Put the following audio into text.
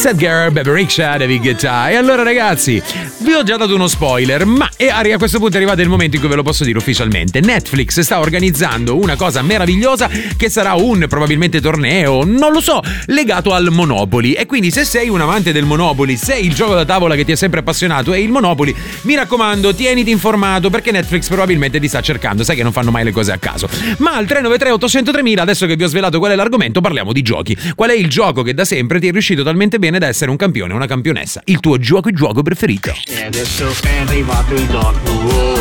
Sedgar, Beberiksha, David Guetta. E allora ragazzi, vi ho già dato uno spoiler, ma a questo punto è arrivato il momento in cui ve lo posso dire ufficialmente. Netflix sta organizzando una cosa meravigliosa che sarà un probabilmente torneo, non lo so, legato al Monopoly. E quindi se sei un amante del Monopoly, se il gioco da tavola che ti è sempre appassionato è il Monopoly, mi raccomando, tieniti informato perché Netflix probabilmente ti sta cercando. Sai che non fanno mai le cose a caso. Ma al 393 800 3000, adesso che vi ho svelato qual è l'argomento, parliamo di giochi. Qual è il gioco che da sempre ti è riuscito talmente bene da essere un campione o una campionessa? Il tuo gioco preferito. E adesso è arrivato il Doc.